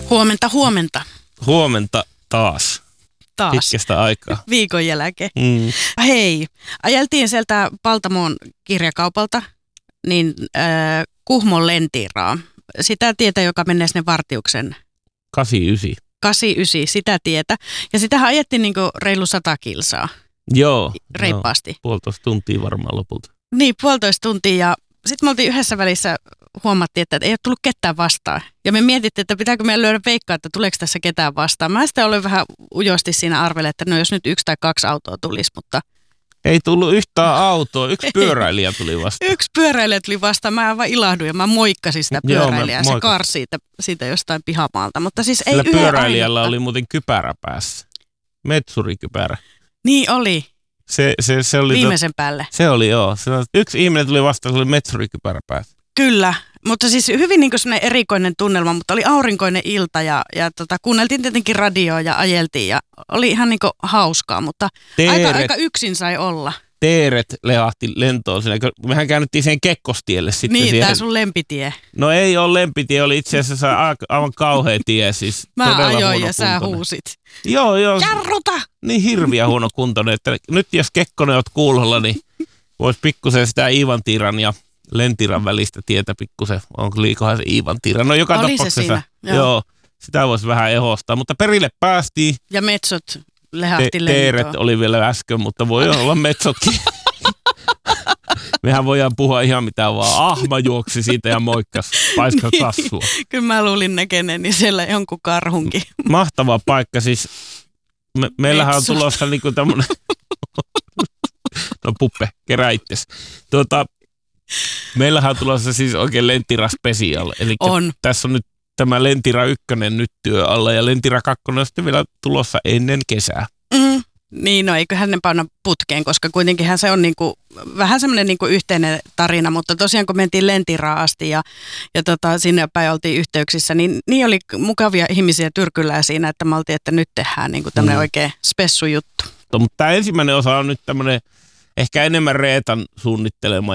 Huomenta, huomenta. Huomenta taas. Pitkästä aikaa. Viikon jälkeen. Hei, ajeltiin sieltä Paltamoon kirjakaupalta niin Kuhmon Lentiraa. Sitä tietä, joka menee sinne Vartiuksen. 89, sitä tietä. Ja sitähän ajettiin niinku reilu 100 kilsaa. Joo. Reippaasti. Joo, 1,5 tuntia varmaan lopulta. Niin, 1,5 tuntia ja sitten me oltiin yhdessä välissä, huomattiin, että ei ole tullut ketään vastaan. Ja me mietittiin, että pitääkö meidän lyödä veikkaa, että tuleeko tässä ketään vastaan. Mä sitten olin vähän ujosti siinä arvelle, että no jos nyt 1 tai 2 autoa tulisi, mutta... Ei tullut yhtään autoa, yksi pyöräilijä tuli vastaan. Yksi pyöräilijä tuli vastaan, mä aivan ilahduin ja mä moikkasin sitä pyöräilijää. Se karsi siitä jostain pihamaalta, mutta siis ei sillä pyöräilijällä oli muuten kypärä päässä, metsurikypärä. Niin oli. Se oli viimeisen päälle. Se oli joo. Yksi ihminen tuli vastaan, se oli metsurikypärä päässä. Kyllä, mutta siis hyvin niin kuin sellainen erikoinen tunnelma, mutta oli aurinkoinen ilta ja kuunneltiin tietenkin radioa ja ajeltiin ja oli ihan niin kuin hauskaa, mutta aika yksin sai olla. Teeret lehahti lentoon siinä. Mehän käännyttiin sen Kekkostielle sitten. Niin, siihen. Tämä sun lempitie. No ei ole lempitie, oli itse asiassa aivan kauhea tie. Siis mä ajoin ja sä huusit. Joo. Jarruta! Niin hirviä huonokuntoinen, että nyt jos Kekkonen oot kuulolla, niin vois pikkusen sitä Iivantiran ja Lentiran välistä tietä pikkusen. Onko liikohan se Iivantira? No joka oli tapauksessa. Se siinä. Joo, sitä voisi vähän ehostaa, mutta perille päästiin. Ja metsot lehahti lentoon. Teeret oli vielä äsken, mutta voi olla metsotkin. Mehän voidaan puhua ihan mitä vaan. Ahma juoksi siitä ja moikkas, paiskas kassua. Kyllä mä luulin näkeneeni siellä jonkun karhunkin. Mahtava paikka siis. Meillähän on tulossa niinku tämmönen... No puppe, kerää itses. Meillähän on tulossa siis oikein Lentira special. Eli tässä on nyt tämä Lentira 1 nyt työ alla ja Lentira 2 on sitten vielä tulossa ennen kesää. Niin, no eiköhän ne panna putkeen, koska kuitenkinhan se on niinku, vähän semmoinen niinku yhteinen tarina, mutta tosiaan kun mentiin Lentiraan asti ja sinne päin oltiin yhteyksissä, niin oli mukavia ihmisiä tyrkyllään siinä, että me oltiin, että nyt tehdään niinku tämmöinen oikein spessujuttu. Mutta tämä ensimmäinen osa on nyt tämmöinen ehkä enemmän Reetan suunnittelema